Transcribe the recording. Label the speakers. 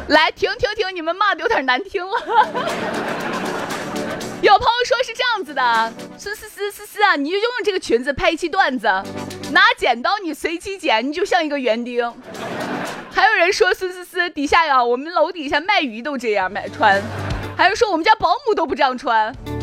Speaker 1: 来停，你们骂的有点难听了。有朋友说是这样子的，思思啊，你就用这个裙子拍一期段子，拿剪刀你随机剪，你就像一个园丁。还有人说思底下呀，我们楼底下卖鱼都这样穿，还有说我们家保姆都不这样穿。